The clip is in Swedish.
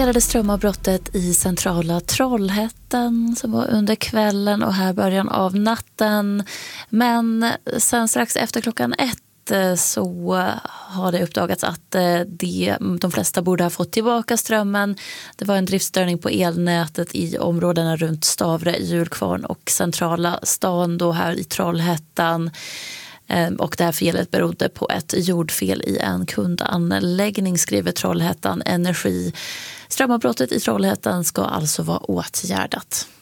rapporterade strömavbrottet i centrala Trollhättan som var under kvällen och här början av natten. Men sen strax efter klockan 1 så har det uppdagats att de flesta borde ha fått tillbaka strömmen. Det var en driftstörning på elnätet i områdena runt Stavre, Djurkvarn och centrala stan då här i Trollhättan. Och det här felet berodde på ett jordfel i en kundanläggning, skriver Trollhättan Energi. Strömavbrottet i Trollhättan ska alltså vara åtgärdat.